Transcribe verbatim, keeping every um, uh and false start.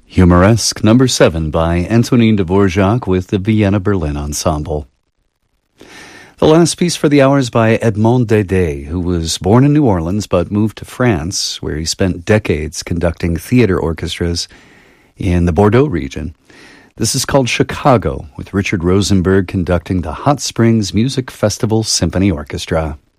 Humoresque number seven by Antonin Dvorak with the Vienna Berlin Ensemble. The last piece for the hour is by Edmond Dédé, who was born in New Orleans but moved to France, where he spent decades conducting theater orchestras in the Bordeaux region. This is called Chicago, with Richard Rosenberg conducting the Hot Springs Music Festival Symphony Orchestra.